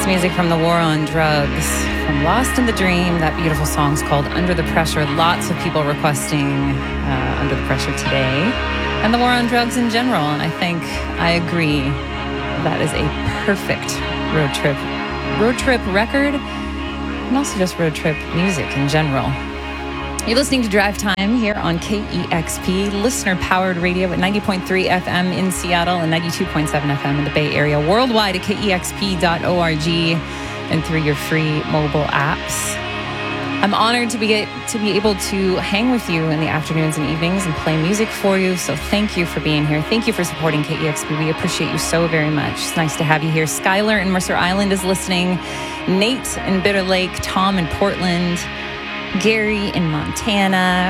That's music from The War on Drugs, from Lost in the Dream. That beautiful song's called Under the Pressure. Lots of people requesting Under the Pressure today. And The War on Drugs in general. And I think I agree. That is a perfect road trip record. And also just road trip music in general. You're listening to Drive Time here on KEXP, listener-powered radio at 90.3 FM in Seattle and 92.7 FM in the Bay Area, worldwide at KEXP.org and through your free mobile apps. I'm honored to be able to hang with you in the afternoons and evenings and play music for you, so thank you for being here. Thank you for supporting KEXP. We appreciate you so very much. It's nice to have you here. Skylar in Mercer Island is listening. Nate in Bitter Lake, Tom in Portland, Gary in Montana,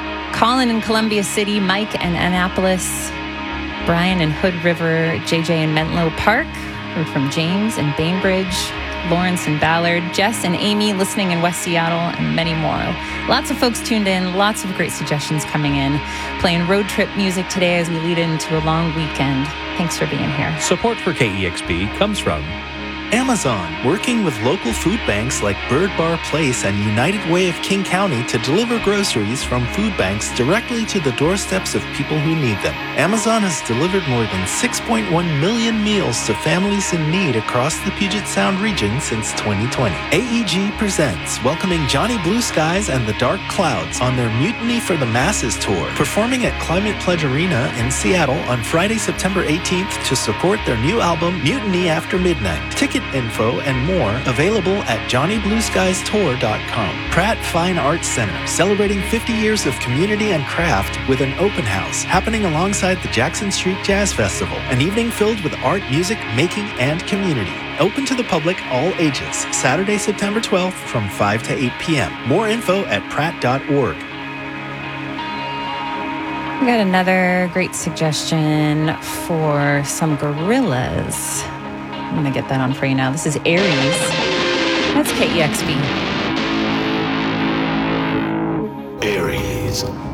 Colin in Columbia City, Mike in Annapolis, Brian in Hood River, JJ in Menlo Park, we're from James in Bainbridge, Lawrence in Ballard, Jess and Amy listening in West Seattle, and many more. Lots of folks tuned in, lots of great suggestions coming in, playing road trip music today as we lead into a long weekend. Thanks for being here. Support for KEXP comes from Amazon, working with local food banks like Bird Bar Place and United Way of King County to deliver groceries from food banks directly to the doorsteps of people who need them. Amazon has delivered more than 6.1 million meals to families in need across the Puget Sound region since 2020. AEG presents welcoming Johnny Blue Skies and the Dark Clouds on their Mutiny for the Masses tour, performing at Climate Pledge Arena in Seattle on Friday, September 18th to support their new album, Mutiny After Midnight. Ticket info and more available at JohnnyBlueSkiesTour.com. Pratt Fine Arts Center, celebrating 50 years of community and craft with an open house happening alongside the Jackson Street Jazz Festival, an evening filled with art, music, making, and community. Open to the public, all ages, Saturday, September 12th from 5 to 8 p.m. More info at pratt.org. We got another great suggestion for some gorillas. I'm going to get that on for you now. This is Aries. That's KEXP. Aries.